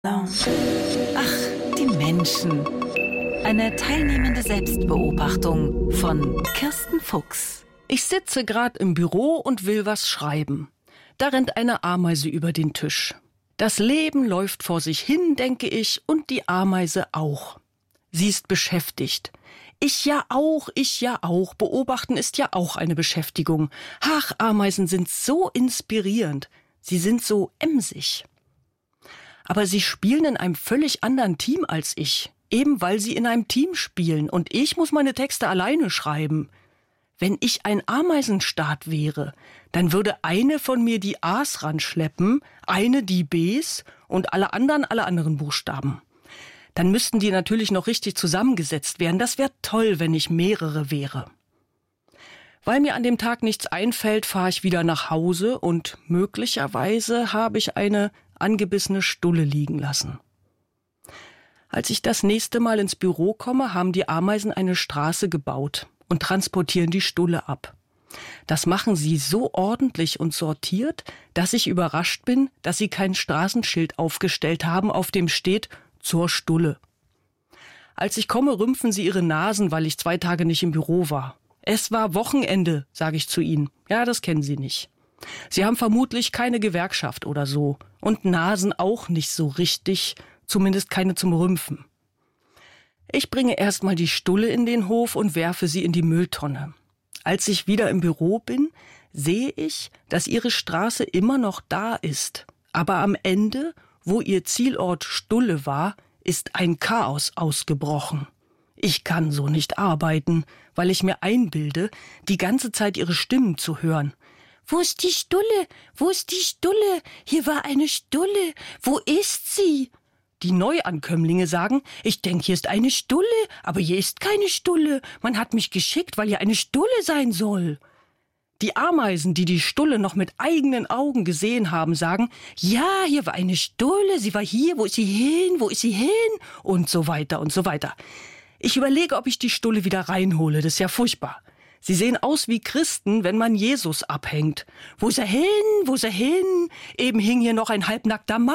Ach, die Menschen. Eine teilnehmende Selbstbeobachtung von Kirsten Fuchs. Ich sitze gerade im Büro und will was schreiben. Da rennt eine Ameise über den Tisch. Das Leben läuft vor sich hin, denke ich, und die Ameise auch. Sie ist beschäftigt. Ich ja auch. Beobachten ist ja auch eine Beschäftigung. Ach, Ameisen sind so inspirierend. Sie sind so emsig. Aber sie spielen in einem völlig anderen Team als ich. Eben weil sie in einem Team spielen und ich muss meine Texte alleine schreiben. Wenn ich ein Ameisenstaat wäre, dann würde eine von mir die A's ranschleppen, eine die B's und alle anderen Buchstaben. Dann müssten die natürlich noch richtig zusammengesetzt werden. Das wäre toll, wenn ich mehrere wäre. Weil mir an dem Tag nichts einfällt, fahre ich wieder nach Hause und möglicherweise habe ich eine angebissene Stulle liegen lassen. Als ich das nächste Mal ins Büro komme, haben die Ameisen eine Straße gebaut und transportieren die Stulle ab. Das machen sie so ordentlich und sortiert, dass ich überrascht bin, dass sie kein Straßenschild aufgestellt haben, auf dem steht »Zur Stulle«. Als ich komme, rümpfen sie ihre Nasen, weil ich 2 Tage nicht im Büro war. Es war Wochenende, sage ich zu ihnen. Ja, das kennen sie nicht. Sie haben vermutlich keine Gewerkschaft oder so und Nasen auch nicht so richtig, zumindest keine zum Rümpfen. Ich bringe erstmal die Stulle in den Hof und werfe sie in die Mülltonne. Als ich wieder im Büro bin, sehe ich, dass ihre Straße immer noch da ist. Aber am Ende, wo ihr Zielort Stulle war, ist ein Chaos ausgebrochen. Ich kann so nicht arbeiten, weil ich mir einbilde, die ganze Zeit ihre Stimmen zu hören. »Wo ist die Stulle? Wo ist die Stulle? Hier war eine Stulle. Wo ist sie?« Die Neuankömmlinge sagen, ich denke, hier ist eine Stulle, aber hier ist keine Stulle. Man hat mich geschickt, weil hier eine Stulle sein soll. Die Ameisen, die die Stulle noch mit eigenen Augen gesehen haben, sagen, ja, hier war eine Stulle, sie war hier, wo ist sie hin, wo ist sie hin? Und so weiter und so weiter. Ich überlege, ob ich die Stulle wieder reinhole, das ist ja furchtbar. Sie sehen aus wie Christen, wenn man Jesus abhängt. Wo ist er hin? Wo ist er hin? Eben hing hier noch ein halbnackter Mann.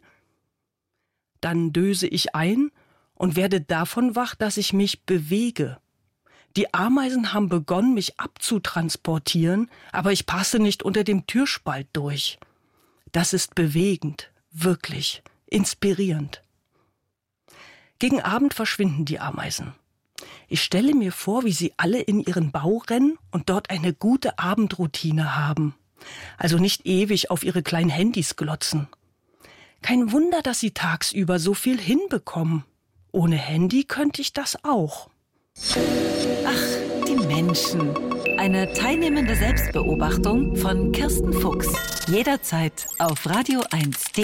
Dann döse ich ein und werde davon wach, dass ich mich bewege. Die Ameisen haben begonnen, mich abzutransportieren, aber ich passe nicht unter dem Türspalt durch. Das ist bewegend, wirklich inspirierend. Gegen Abend verschwinden die Ameisen. Ich stelle mir vor, wie sie alle in ihren Bau rennen und dort eine gute Abendroutine haben. Also nicht ewig auf ihre kleinen Handys glotzen. Kein Wunder, dass sie tagsüber so viel hinbekommen. Ohne Handy könnte ich das auch. Ach, die Menschen. Eine teilnehmende Selbstbeobachtung von Kirsten Fuchs. Jederzeit auf radio1.de.